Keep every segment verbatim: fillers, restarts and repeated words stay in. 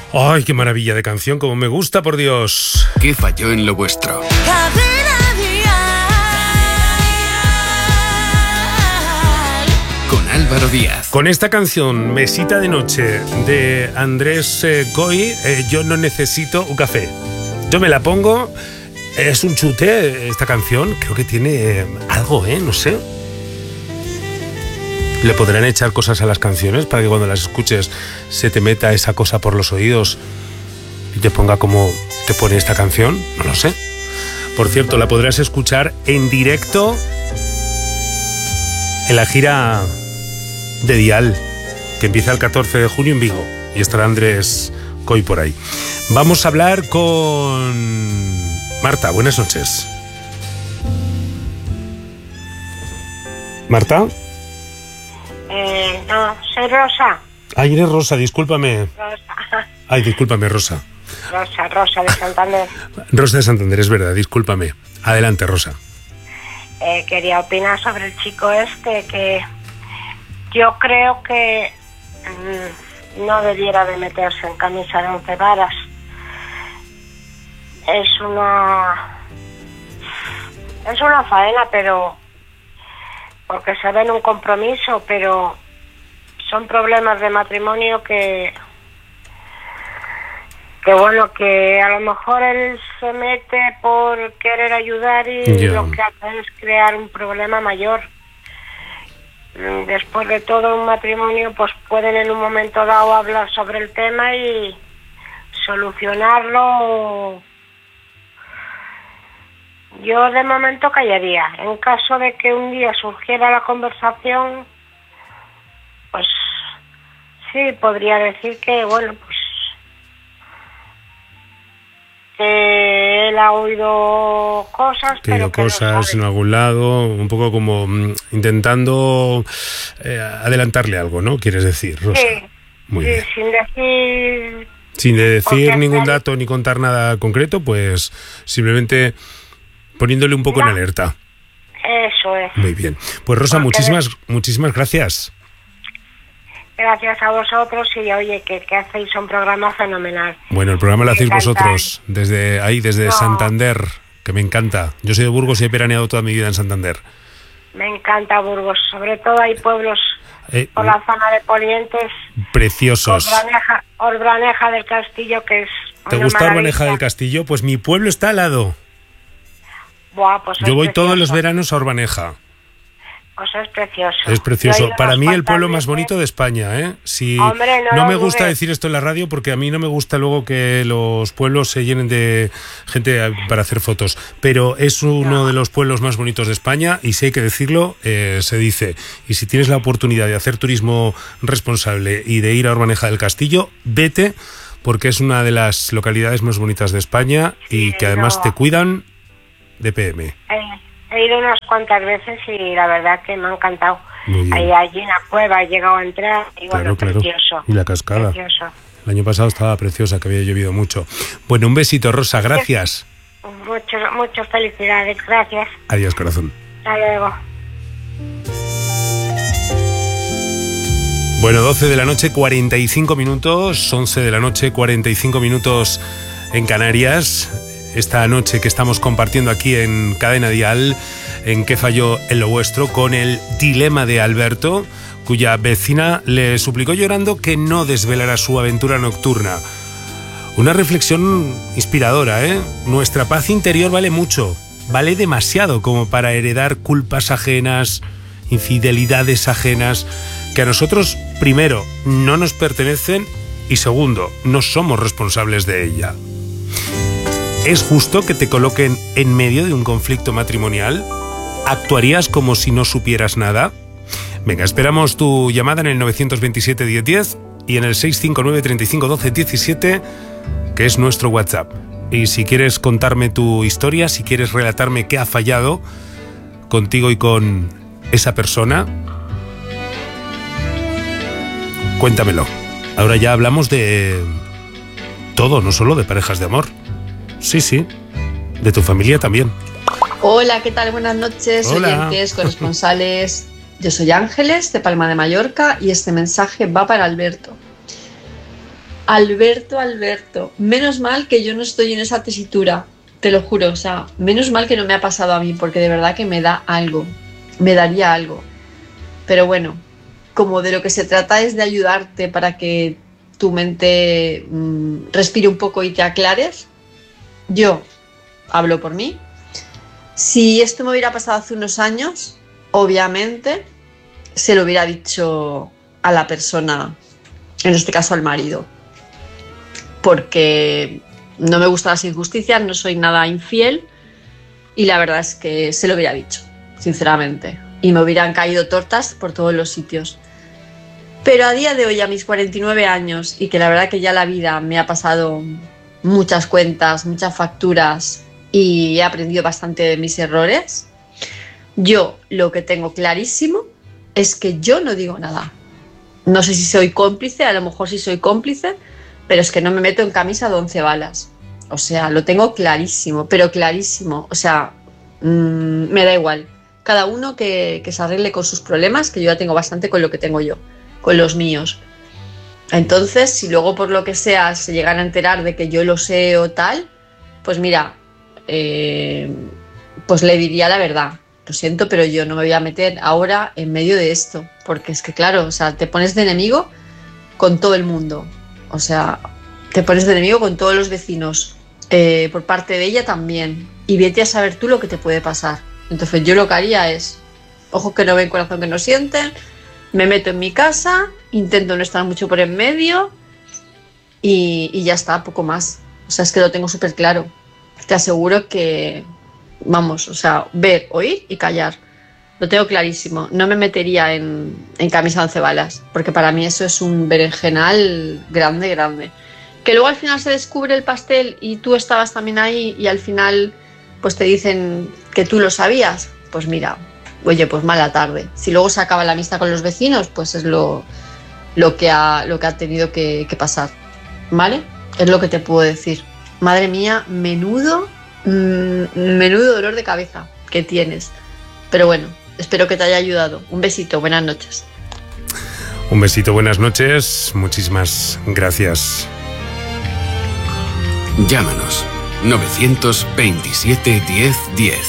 ¡Ay, qué maravilla de canción! ¡Como me gusta, por Dios! ¿Qué falló en lo vuestro? Con Álvaro Díaz. Con esta canción, Mesita de Noche, de Andrés eh, Coy, eh, yo no necesito un café. Yo me la pongo, es un chute esta canción, creo que tiene eh, algo, ¿eh? No sé. Le podrán echar cosas a las canciones para que cuando las escuches se te meta esa cosa por los oídos y te ponga como te pone esta canción, no lo sé. Por cierto, la podrás escuchar en directo en la gira de Dial, que empieza el catorce de junio en Vigo, y estará Andrés Coy por ahí. Vamos a hablar con Marta. Buenas noches. ¿Marta? Eh, no, soy Rosa. Ay, eres Rosa, discúlpame. Rosa. Ay, discúlpame, Rosa. Rosa, Rosa de Santander. Rosa de Santander, es verdad, discúlpame. Adelante, Rosa. Eh, quería opinar sobre el chico este, que yo creo que mmm, no debiera de meterse en camisa de once varas. Es una... Es una faena, pero... porque se ve en un compromiso, pero son problemas de matrimonio que... que bueno, que a lo mejor él se mete por querer ayudar y yeah. lo que hace es crear un problema mayor. Después de todo un matrimonio, pues pueden en un momento dado hablar sobre el tema y solucionarlo. Yo de momento callaría. En caso de que un día surgiera la conversación, pues sí, podría decir que, bueno, pues que él ha oído cosas, que pero que cosas no en algún lado, un poco como mm, intentando eh, adelantarle algo, ¿no? ¿Quieres decir, Rosa? Sí, Muy sí, bien. sin decir... Sin de decir porque ningún él... dato ni contar nada concreto, pues simplemente poniéndole un poco no. en alerta. Eso es. Muy bien. Pues Rosa, Porque muchísimas, de... muchísimas gracias. Gracias a vosotros y oye, que, que hacéis un programa fenomenal. Bueno, el programa lo hacéis encanta. vosotros, desde ahí, desde no. Santander, que me encanta. Yo soy de Burgos y he veraneado toda mi vida en Santander. Me encanta Burgos, sobre todo hay pueblos eh, por la zona de Polientes. Preciosos. Orbaneja, Orbaneja del Castillo, que es ¿Te una gusta maravilla. Orbaneja del Castillo? Pues mi pueblo está al lado. Buah, pues Yo voy precioso. todos los veranos a Orbaneja. Pues es precioso. Es precioso. Para mí el pueblo más veces. bonito de España, ¿eh? Si Hombre, no no lo me gusta dudes. decir esto en la radio porque a mí no me gusta luego que los pueblos se llenen de gente para hacer fotos, pero es uno no. de los pueblos más bonitos de España y si hay que decirlo, eh, se dice. Y si tienes la oportunidad de hacer turismo responsable y de ir a Orbaneja del Castillo, vete porque es una de las localidades más bonitas de España y Sí, que además no. te cuidan de P M. Eh, he ido unas cuantas veces y la verdad que me ha encantado. Muy bien. Ahí allí en la cueva he llegado a entrar y Claro, bueno, claro. precioso. Y la cascada. Precioso. El año pasado estaba preciosa, que había llovido mucho. Bueno, un besito, Rosa, gracias. Muchas, muchas felicidades, gracias. Adiós, corazón. Hasta luego. Bueno, doce de la noche, cuarenta y cinco minutos, once de la noche, cuarenta y cinco minutos en Canarias. Esta noche que estamos compartiendo aquí en Cadena Dial, en ¿Qué falló en lo vuestro?, con el dilema de Alberto, cuya vecina le suplicó llorando que no desvelara su aventura nocturna. Una reflexión inspiradora, ¿eh? Nuestra paz interior vale mucho, vale demasiado como para heredar culpas ajenas, infidelidades ajenas, que a nosotros, primero, no nos pertenecen y segundo, no somos responsables de ella. ¿Es justo que te coloquen en medio de un conflicto matrimonial? ¿Actuarías como si no supieras nada? Venga, esperamos tu llamada en el nueve dos siete, diez diez y en el seis cinco nueve, treinta y cinco, doce, diecisiete, que es nuestro WhatsApp. Y si quieres contarme tu historia, si quieres relatarme qué ha fallado contigo y con esa persona, cuéntamelo. Ahora ya hablamos de todo, no solo de parejas de amor. Sí, sí, de tu familia también. Hola, ¿qué tal? Buenas noches, Hola. oyentes, corresponsales. Yo soy Ángeles, de Palma de Mallorca, y este mensaje va para Alberto. Alberto, Alberto, menos mal que yo no estoy en esa tesitura, te lo juro, o sea, menos mal que no me ha pasado a mí, porque de verdad que me da algo, me daría algo. Pero bueno, como de lo que se trata es de ayudarte para que tu mente mmm, respire un poco y te aclares, yo hablo por mí. Si esto me hubiera pasado hace unos años, obviamente se lo hubiera dicho a la persona, en este caso al marido, porque no me gustan las injusticias, no soy nada infiel y la verdad es que se lo hubiera dicho, sinceramente, y me hubieran caído tortas por todos los sitios. Pero a día de hoy, a mis cuarenta y nueve años, y que la verdad que ya la vida me ha pasado muchas cuentas, muchas facturas y he aprendido bastante de mis errores, yo lo que tengo clarísimo es que yo no digo nada. No sé si soy cómplice, a lo mejor sí soy cómplice, pero es que no me meto en camisa de once balas. O sea, lo tengo clarísimo, pero clarísimo. O sea, mmm, me da igual. Cada uno que, que se arregle con sus problemas, que yo ya tengo bastante con lo que tengo yo, con los míos. Entonces, si luego por lo que sea se llegan a enterar de que yo lo sé o tal, pues mira, eh, pues le diría la verdad. Lo siento, pero yo no me voy a meter ahora en medio de esto, porque es que claro, o sea, te pones de enemigo con todo el mundo, o sea, te pones de enemigo con todos los vecinos, eh, por parte de ella también, y vete a saber tú lo que te puede pasar. Entonces yo lo que haría es, ojos que no ven, corazón que no sienten, me meto en mi casa, intento no estar mucho por en medio y, y ya está, poco más. O sea, es que lo tengo súper claro. Te aseguro que vamos, o sea, ver, oír y callar. Lo tengo clarísimo. No me metería en, en camisa de once balas, porque para mí eso es un berenjenal grande, grande. Que luego al final se descubre el pastel y tú estabas también ahí y al final pues te dicen que tú lo sabías. Pues mira, oye, pues mala tarde. Si luego se acaba la amistad con los vecinos, pues es lo, lo, que, ha, lo que ha tenido que, que pasar. ¿Vale? Es lo que te puedo decir. Madre mía, menudo... menudo dolor de cabeza que tienes, pero bueno, espero que te haya ayudado. Un besito, buenas noches. Un besito, buenas noches, muchísimas gracias. Llámanos novecientos veintisiete diez diez.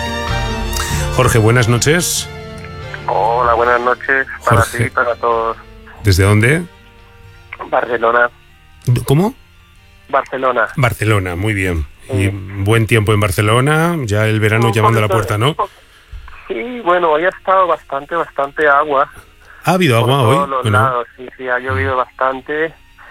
Jorge, buenas noches. Hola, buenas noches para Jorge. ti y para todos. ¿Desde dónde? Barcelona. ¿Cómo? Barcelona. Barcelona, muy bien. Y Sí. buen tiempo en Barcelona, ya el verano Un llamando a la poquito puerta, de- ¿no? Sí, bueno, hoy ha estado bastante, bastante agua. ¿Ha habido por agua todos hoy? los Bueno, lados, sí, sí, ha llovido bastante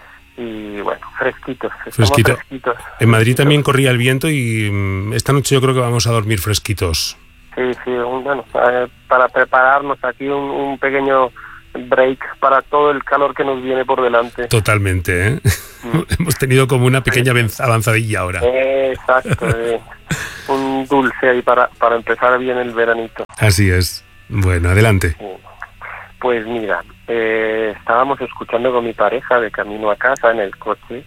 y bueno, fresquitos. estamos Fresquito. fresquitos. en Madrid también Fresquitos. corría el viento y mm, esta noche yo creo que vamos a dormir fresquitos. Sí, sí, un- bueno, eh, para prepararnos aquí un, un pequeño break para todo el calor que nos viene por delante. Totalmente, ¿eh? Mm. Hemos tenido como una pequeña avanz- avanzadilla ahora. Eh, exacto, eh, un dulce ahí para, para empezar bien el veranito. Así es. Bueno, adelante. Pues mira, eh, estábamos escuchando con mi pareja de camino a casa en el coche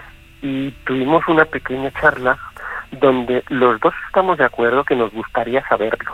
y tuvimos una pequeña charla donde los dos estamos de acuerdo que nos gustaría saberlo,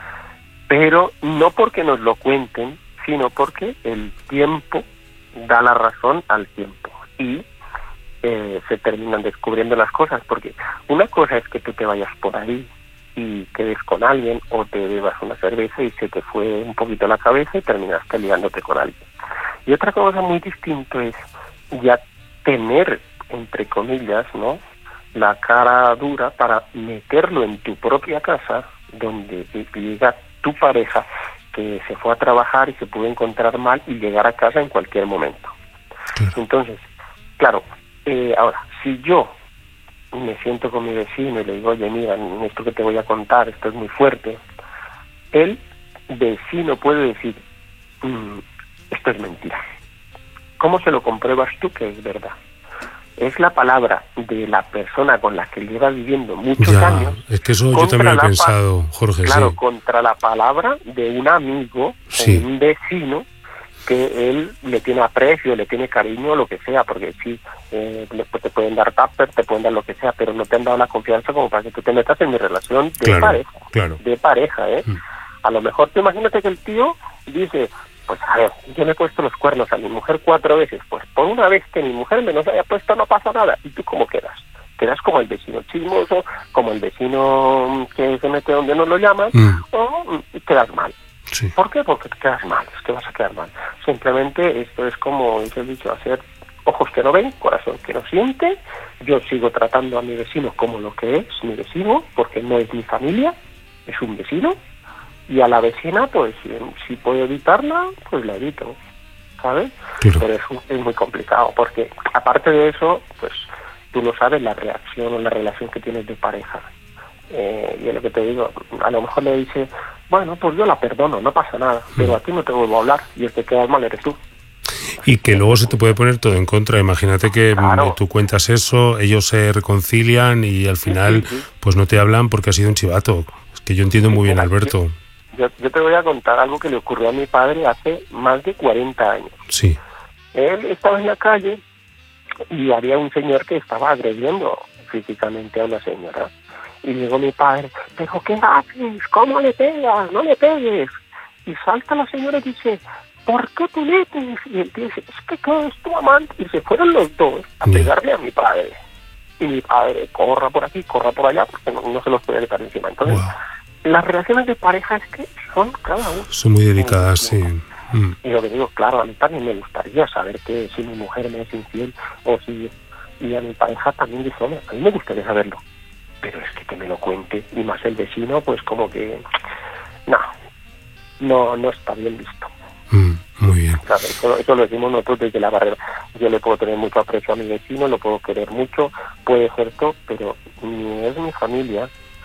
pero no porque nos lo cuenten, sino porque el tiempo da la razón al tiempo y eh, se terminan descubriendo las cosas, porque una cosa es que tú te vayas por ahí y quedes con alguien o te bebas una cerveza y se te fue un poquito la cabeza y terminaste liándote con alguien. Y otra cosa muy distinta es ya tener, entre comillas, ¿no?, la cara dura para meterlo en tu propia casa, donde llega tu pareja que se fue a trabajar y se pudo encontrar mal y llegar a casa en cualquier momento. Claro. Entonces, claro, eh, ahora, si yo me siento con mi vecino y le digo, oye, mira, esto que te voy a contar, esto es muy fuerte, el vecino puede decir, mm, esto es mentira. ¿Cómo se lo compruebas tú que es verdad? Es la palabra de la persona con la que lleva viviendo muchos Ya, años. es que eso yo contra también lo he la pa- pensado, Jorge, Claro, sí. contra la palabra de un amigo Sí. o un vecino que él le tiene aprecio, le tiene cariño, lo que sea, porque sí, eh, le- pues te pueden dar tupper, te pueden dar lo que sea, pero no te han dado la confianza como para que tú te metas en mi relación de Claro, pareja, claro. de pareja, ¿eh? Mm. A lo mejor tú imagínate que el tío dice, pues a ver, yo le he puesto los cuernos a mi mujer cuatro veces, pues por una vez que mi mujer me los haya puesto no pasa nada. ¿Y tú cómo quedas? Quedas como el vecino chismoso, como el vecino que se mete donde no lo llaman, mm. o quedas mal. Sí. ¿Por qué? Porque te quedas mal, es que vas a quedar mal. Simplemente esto es como, yo he dicho, hacer ojos que no ven, corazón que no siente. Yo sigo tratando a mi vecino como lo que es mi vecino, porque no es mi familia, es un vecino. Y a la vecina, pues, si, si puedo evitarla, pues la evito, ¿sabes? Claro. Pero es, es muy complicado, porque aparte de eso, pues, tú no sabes la reacción o la relación que tienes de pareja. Eh, y es lo que te digo, a lo mejor le dice, bueno, pues yo la perdono, no pasa nada, pero a ti no te vuelvo a hablar, y el que quedas mal eres tú. Y que luego se te puede poner todo en contra. Imagínate que claro. tú cuentas eso, ellos se reconcilian y al final, sí, sí, sí. pues no te hablan porque ha sido un chivato. Es que yo entiendo muy bien, Alberto. Yo, yo te voy a contar algo que le ocurrió a mi padre hace más de cuarenta años. Sí. Él estaba en la calle y había un señor que estaba agrediendo físicamente a una señora. Y llegó mi padre, ¿pero qué haces? ¿Cómo le pegas? No le pegues. Y salta la señora y dice, ¿por qué te metes? Y él dice, es que ¿qué es tu amante? Y se fueron los dos a pegarle a mi padre. Y mi padre, corra por aquí, corra por allá, porque no, no se los puede quitar encima. Entonces, wow. Las relaciones de pareja es que son cada uno. Son muy delicadas, sí. Mm. Y lo que digo, claro, a mí también me gustaría saber que si mi mujer me es infiel o si... Y a mi pareja también dice, hombre, a mí me gustaría saberlo. Pero es que que me lo cuente, y más el vecino, pues como que... No, no, no está bien visto. Mm, muy bien. Claro, eso, eso lo decimos nosotros desde la barrera. Yo le puedo tener mucho aprecio a mi vecino, lo puedo querer mucho, puede ser todo, pero ni es mi familia,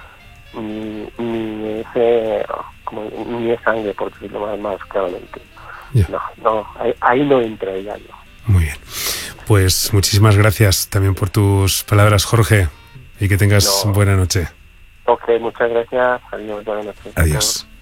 ni, ni es eh, como, ni es sangre, por decirlo más, más claramente. Yeah. No, no, ahí, ahí no entra ella yo. Muy bien. Pues muchísimas gracias también por tus palabras, Jorge, y que tengas no. buena noche. Ok, muchas gracias. Adiós, buenas noches. Adiós.